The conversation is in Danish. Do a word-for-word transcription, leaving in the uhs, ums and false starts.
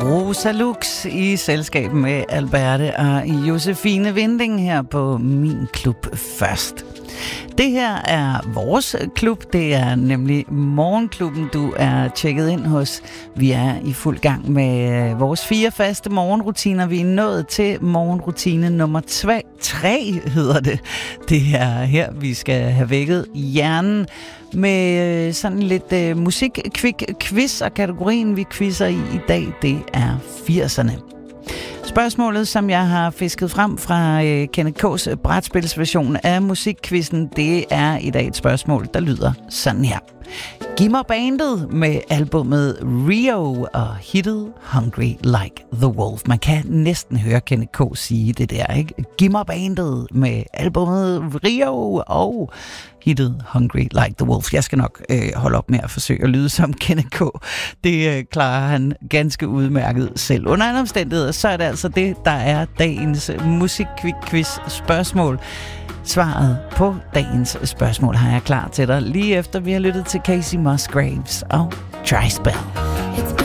Rosa Lux i selskab med Alberte og Josefine Vinding her på Min Klub Først. Det her er vores klub, det er nemlig Morgenklubben, du er tjekket ind hos. Vi er i fuld gang med vores fire faste morgenrutiner. Vi er nået til morgenrutine nummer tre, hedder det. Det er her, vi skal have vækket hjernen med sådan lidt uh, musik-quiz, og kategorien, vi quizzer i i dag, det er firserne. Spørgsmålet, som jeg har fisket frem fra øh, Kenneth K's brætspilsversion af musikquizzen, det er i dag et spørgsmål, der lyder sådan her. Giv mig bandet med albumet Rio og hittet Hungry Like the Wolf. Man kan næsten høre Kenneth K. sige det der, ikke? Giv mig bandet med albumet Rio og hittet Hungry Like the Wolf. Jeg skal nok øh, holde op med at forsøge at lyde som Kenneth K. Det øh, klarer han ganske udmærket selv. Under andre omstændigheder, så er det altså det, der er dagens musikquiz spørgsmål. Svaret på dagens spørgsmål har jeg klar til dig lige efter vi har lyttet til Casey Musgraves og Dry Spell.